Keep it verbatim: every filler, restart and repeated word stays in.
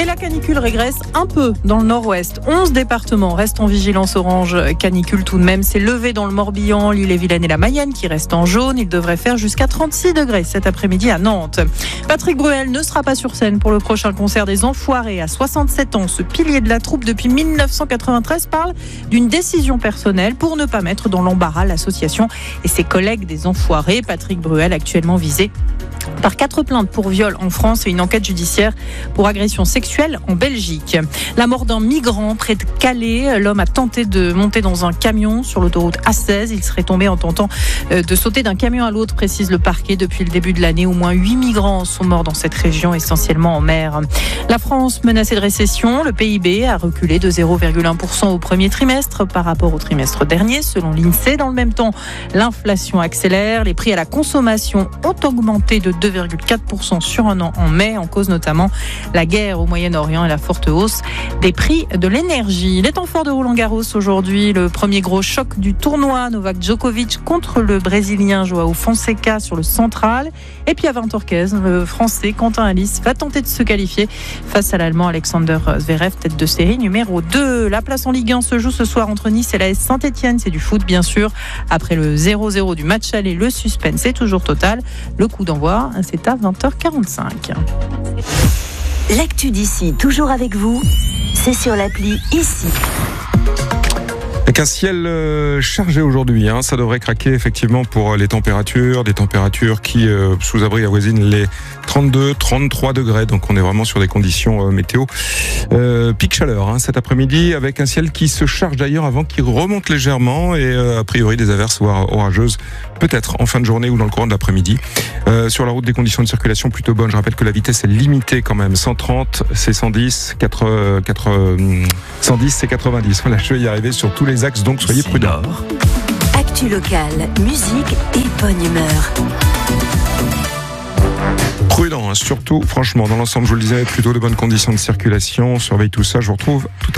la canicule régresse un peu dans le nord-ouest. onze départements restent en vigilance orange canicule tout de même. C'est levé dans le Morbihan, l'Ille-et-Vilaine et la Mayenne qui restent en jaune. Il devrait faire jusqu'à trente-six degrés cet après-midi à Nantes. Patrick Bruel ne sera pas sur scène pour le prochain concert des Enfoirés. À soixante-sept ans, ce pilier de la troupe depuis mille neuf cent quatre-vingt-treize parle d'une décision personnelle pour ne pas mettre dans l'embarras l'association et ses collègues des Enfoirés. Patrick Bruel, actuellement visé par quatre plaintes pour viol en France et une enquête judiciaire pour agression sexuelle en Belgique. La mort d'un migrant près de Calais. L'homme a tenté de monter dans un camion sur l'autoroute A seize. Il serait tombé en tentant de sauter d'un camion à l'autre, précise le parquet. Depuis le début de l'année, au moins huit migrants sont morts dans cette région, essentiellement en mer. La France menacée de récession. Le P I B a reculé de zéro virgule un pour cent au premier trimestre par rapport au trimestre dernier, selon l'INSEE. Dans le même temps, l'inflation accélère. Les prix à la consommation ont augmenté de deux virgule quatre pour cent sur un an en mai, en cause notamment la guerre au Moyen-Orient et la forte hausse des prix de l'énergie. Les temps forts de Roland-Garros aujourd'hui, le premier gros choc du tournoi, Novak Djokovic contre le Brésilien João Fonseca sur le central. Et puis à vingt heures quinze, le Français Quentin Halys va tenter de se qualifier face à l'Allemand Alexander Zverev, tête de série numéro deux. La place en Ligue un se joue ce soir entre Nice et l'A S Saint-Etienne. C'est du foot bien sûr. Après le zéro zéro du match aller, le suspense est toujours total. Le coup d'envoi, c'est à vingt heures quarante-cinq. L'actu d'ici, toujours avec vous, c'est sur l'appli Ici. Avec un ciel euh, chargé aujourd'hui, hein, ça devrait craquer effectivement pour les températures, des températures qui, euh, sous abri, avoisinent les trente-deux, trente-trois degrés. Donc on est vraiment sur des conditions euh, météo euh, pic chaleur hein, cet après-midi, avec un ciel qui se charge d'ailleurs avant qu'il remonte légèrement et euh, a priori des averses voire orageuses peut-être en fin de journée ou dans le courant de l'après-midi. Euh, sur la route, des conditions de circulation plutôt bonnes. Je rappelle que la vitesse est limitée quand même. cent trente, c'est cent dix, quatre, quatre, cent dix, c'est quatre-vingt-dix. Voilà, je vais y arriver sur tous les axes, donc soyez prudents. Actu locale, musique et bonne humeur. Prudent, hein, surtout, franchement, dans l'ensemble, je vous le disais, plutôt de bonnes conditions de circulation. On surveille tout ça. Je vous retrouve tout à l'heure.